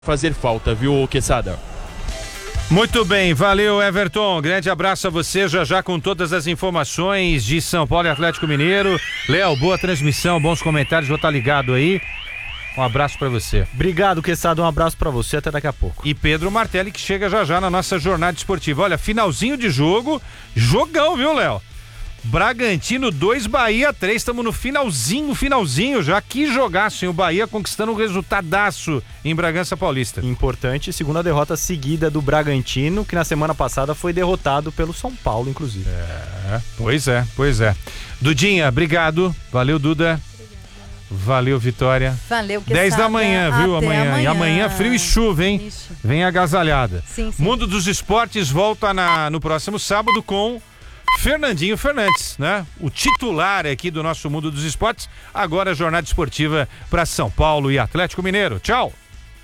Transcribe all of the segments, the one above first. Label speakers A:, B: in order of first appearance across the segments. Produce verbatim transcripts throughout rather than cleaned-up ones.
A: fazer falta, viu, Quesada?
B: Muito bem, valeu, Everton, grande abraço a você, já já com todas as informações de São Paulo e Atlético Mineiro. Léo, boa transmissão, bons comentários, vou estar ligado aí. Um abraço pra você.
C: Obrigado, Quesada, um abraço pra você, até daqui a pouco.
B: E Pedro Martelli, que chega já já na nossa jornada esportiva. Olha, finalzinho de jogo, jogão, viu, Léo? Bragantino dois, Bahia três, estamos no finalzinho, finalzinho já. Que jogaço, hein? O Bahia conquistando um resultadaço em Bragança Paulista.
C: Importante, segunda derrota seguida do Bragantino, que na semana passada foi derrotado pelo São Paulo, inclusive.
B: É, pois é, pois é. Dudinha, obrigado. Valeu, Duda. Valeu, Vitória.
D: Valeu, que
B: dez da manhã, viu? Amanhã.
D: amanhã.
B: E amanhã frio e chuva, hein?
D: Isso.
B: Vem agasalhada.
D: Sim, sim.
B: Mundo dos Esportes volta na, no próximo sábado com Fernandinho Fernandes, né? O titular aqui do nosso Mundo dos Esportes. Agora jornada esportiva para São Paulo e Atlético Mineiro. Tchau.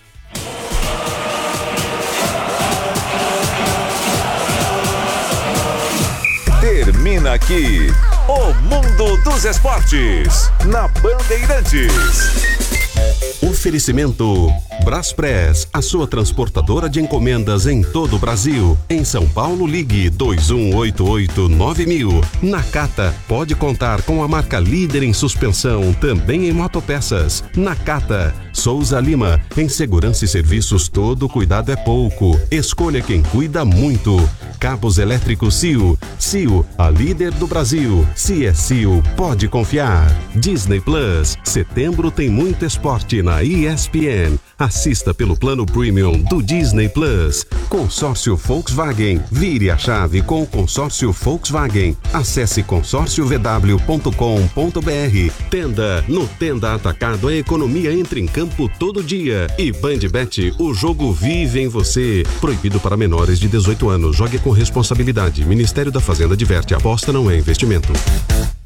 E: Termina aqui o Mundo dos Esportes na Bandeirantes.
F: Oferecimento Braspress, a sua transportadora de encomendas em todo o Brasil. Em São Paulo, ligue dois um oito oito nove mil. Nakata, pode contar com a marca líder em suspensão, também em motopeças. Nakata. Souza Lima, em segurança e serviços todo cuidado é pouco. Escolha quem cuida muito. Cabos elétricos C I O. C I O, a líder do Brasil. Se é C I O, pode confiar. Disney Plus, setembro tem muito esporte na E S P N. Assista pelo plano Premium do Disney Plus. Consórcio Volkswagen. Vire a chave com o consórcio Volkswagen. Acesse consórcio v w ponto com ponto b r. Tenda. No Tenda Atacado, a economia entra em campo todo dia. E BandBet, o jogo vive em você. Proibido para menores de dezoito anos. Jogue com responsabilidade. Ministério da Fazenda adverte. Aposta não é investimento.